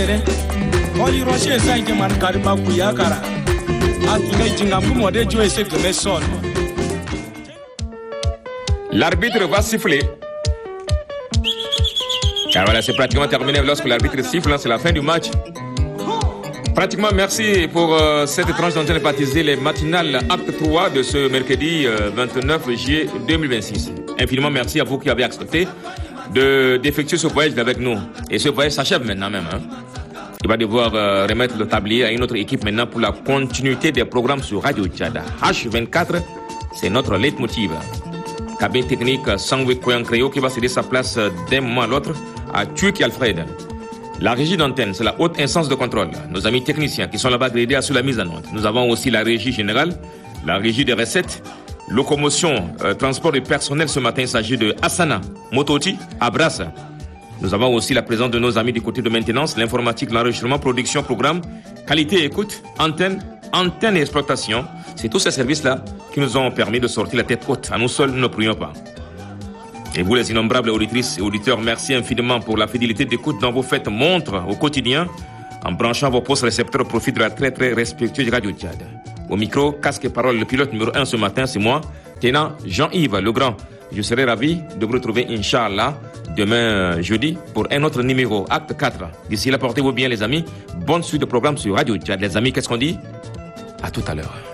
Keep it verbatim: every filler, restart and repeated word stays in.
L'arbitre va siffler. Car voilà, c'est pratiquement terminé lorsque l'arbitre siffle, c'est la fin du match. Pratiquement, merci pour euh, cette tranche d'antenne baptisée les matinales acte trois de ce mercredi euh, vingt-neuf juillet deux mille vingt-six. Infiniment merci à vous qui avez accepté de, d'effectuer ce voyage avec nous. Et ce voyage s'achève maintenant même. Hein. Il va devoir euh, remettre le tablier à une autre équipe maintenant pour la continuité des programmes sur Radio Tchada. H vingt-quatre, c'est notre leitmotiv. Cabine technique Sangwe Koyankreyo qui va céder sa place d'un moment à l'autre à Tuki Alfred. La régie d'antenne, c'est la haute instance de contrôle. Nos amis techniciens qui sont là-bas gradés à sur la mise en onde. Nous avons aussi la régie générale, la régie des recettes, locomotion, euh, transport du personnel. Ce matin, il s'agit de Asana, Mototi, Abrasa. Nous avons aussi la présence de nos amis du côté de maintenance, l'informatique, l'enregistrement, production, programme, qualité et écoute, antenne, antenne et exploitation. C'est tous ces services-là qui nous ont permis de sortir la tête haute. À nous seuls, nous ne prions pas. Et vous, les innombrables auditrices et auditeurs, merci infiniment pour la fidélité d'écoute dont vous faites montre au quotidien en branchant vos postes récepteurs au profit de la très très respectueuse Radio Tchad. Au micro, casque et parole, le pilote numéro un ce matin, c'est moi, Ténant Jean-Yves Legrand. Je serai ravi de vous retrouver, Inch'Allah, demain jeudi pour un autre numéro, acte quatre. D'ici là, portez-vous bien les amis. Bonne suite de programme sur Radio Tchad. Les amis, qu'est-ce qu'on dit? À tout à l'heure.